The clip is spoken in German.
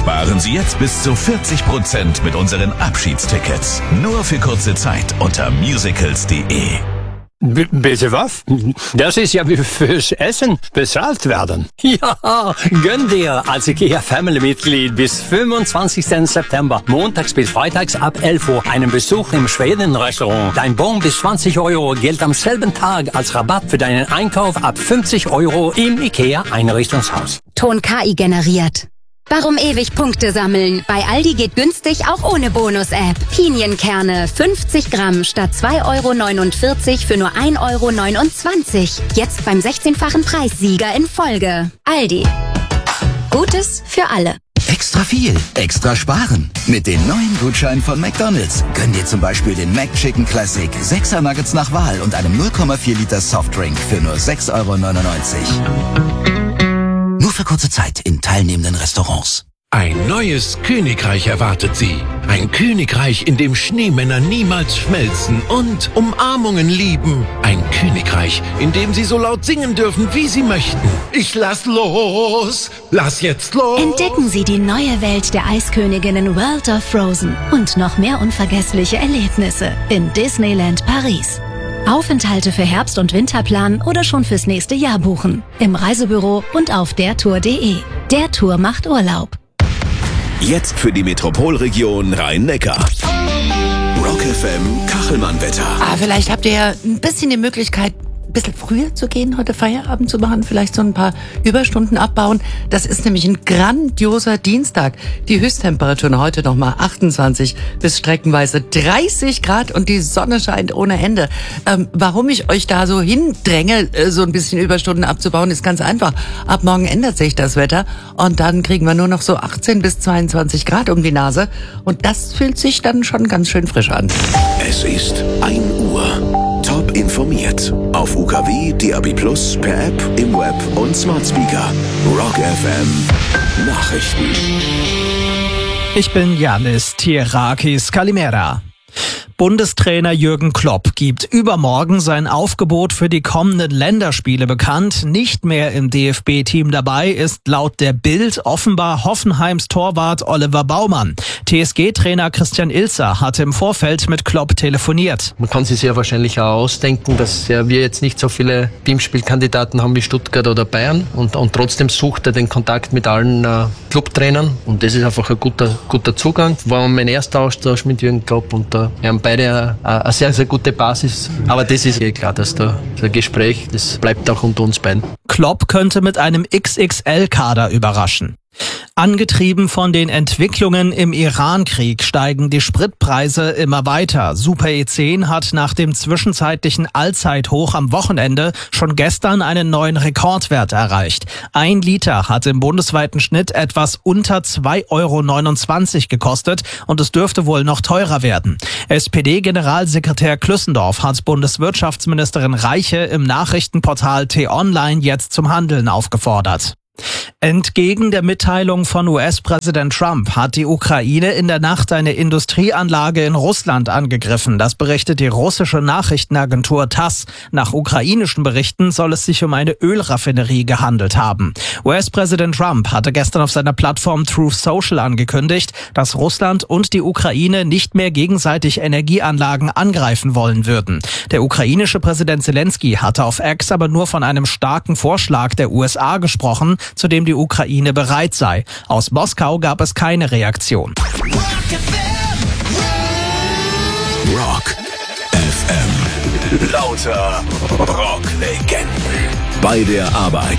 Sparen Sie jetzt bis zu 40% mit unseren Abschiedstickets. Nur für kurze Zeit unter musicals.de. Bitte was? Das ist ja wie fürs Essen bezahlt werden. Ja, gönn dir als IKEA Family-Mitglied bis 25. September, montags bis freitags ab 11 Uhr, einen Besuch im Schweden-Restaurant. Dein Bon bis 20 € gilt am selben Tag als Rabatt für deinen Einkauf ab 50 € im IKEA Einrichtungshaus. Ton KI generiert. Warum ewig Punkte sammeln? Bei Aldi geht günstig auch ohne Bonus-App. Pinienkerne 50 Gramm statt 2,49 € für nur 1,29 €. Jetzt beim 16-fachen Preissieger in Folge. Aldi. Gutes für alle. Extra viel, extra sparen. Mit den neuen Gutscheinen von McDonald's. Gönn dir zum Beispiel den McChicken Classic, 6er Nuggets nach Wahl und einem 0,4 Liter Softdrink für nur 6,99 €. Nur für kurze Zeit in teilnehmenden Restaurants. Ein neues Königreich erwartet Sie. Ein Königreich, in dem Schneemänner niemals schmelzen und Umarmungen lieben. Ein Königreich, in dem Sie so laut singen dürfen, wie Sie möchten. Ich lass los! Lass jetzt los! Entdecken Sie die neue Welt der Eisköniginnen World of Frozen und noch mehr unvergessliche Erlebnisse in Disneyland Paris. Aufenthalte für Herbst- und Winterplan oder schon fürs nächste Jahr buchen. Im Reisebüro und auf dertour.de. Der Tour macht Urlaub. Jetzt für die Metropolregion Rhein-Neckar. Rock FM Kachelmann-Wetter. Vielleicht habt ihr ja ein bisschen die Möglichkeit, ein bisschen früher zu gehen, heute Feierabend zu machen, vielleicht so ein paar Überstunden abbauen. Das ist nämlich ein grandioser Dienstag. Die Höchsttemperaturen heute nochmal 28 bis streckenweise 30 Grad und die Sonne scheint ohne Ende. Warum ich euch da so hindränge, so ein bisschen Überstunden abzubauen, ist ganz einfach. Ab morgen ändert sich das Wetter und dann kriegen wir nur noch so 18 bis 22 Grad um die Nase und das fühlt sich dann schon ganz schön frisch an. Es ist 1 Uhr. Top informiert. Auf UKW, DAB+, per App, im Web und Smart Speaker. Rock FM Nachrichten. Ich bin Yannis Tierakis Kalimera. Bundestrainer Jürgen Klopp gibt übermorgen sein Aufgebot für die kommenden Länderspiele bekannt. Nicht mehr im DFB-Team dabei ist laut der Bild offenbar Hoffenheims Torwart Oliver Baumann. TSG-Trainer Christian Ilzer hatte im Vorfeld mit Klopp telefoniert. Man kann sich sehr wahrscheinlich auch ausdenken, dass wir jetzt nicht so viele Teamspielkandidaten haben wie Stuttgart oder Bayern und trotzdem sucht er den Kontakt mit allen Clubtrainern und das ist einfach ein guter Zugang. War mein erster Austausch mit Jürgen Klopp und wir haben beide eine sehr, sehr gute Basis. Aber das ist klar, dass das Gespräch, das bleibt auch unter uns beiden. Klopp könnte mit einem XXL-Kader überraschen. Angetrieben von den Entwicklungen im Iran-Krieg steigen die Spritpreise immer weiter. Super E10 hat nach dem zwischenzeitlichen Allzeithoch am Wochenende schon gestern einen neuen Rekordwert erreicht. 1 Liter hat im bundesweiten Schnitt etwas unter 2,29 € gekostet und es dürfte wohl noch teurer werden. SPD-Generalsekretär Klüssendorf hat Bundeswirtschaftsministerin Reiche im Nachrichtenportal T-Online jetzt zum Handeln aufgefordert. Entgegen der Mitteilung von US-Präsident Trump hat die Ukraine in der Nacht eine Industrieanlage in Russland angegriffen. Das berichtet die russische Nachrichtenagentur TASS. Nach ukrainischen Berichten soll es sich um eine Ölraffinerie gehandelt haben. US-Präsident Trump hatte gestern auf seiner Plattform Truth Social angekündigt, dass Russland und die Ukraine nicht mehr gegenseitig Energieanlagen angreifen wollen würden. Der ukrainische Präsident Zelensky hatte auf X aber nur von einem starken Vorschlag der USA gesprochen, zu dem die Ukraine bereit sei. Aus Moskau gab es keine Reaktion. Rock FM. Lauter Rocklegenden. Bei der Arbeit.